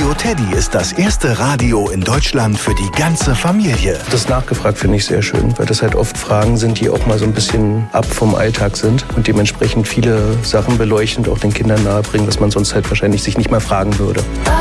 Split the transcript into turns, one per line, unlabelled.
Radio Teddy ist das erste Radio in Deutschland für die ganze Familie.
Das nachgefragt finde ich sehr schön, weil das halt oft Fragen sind, die auch mal so ein bisschen ab vom Alltag sind und dementsprechend viele Sachen beleuchten und auch den Kindern nahebringen, was man sonst halt wahrscheinlich sich nicht mal fragen würde.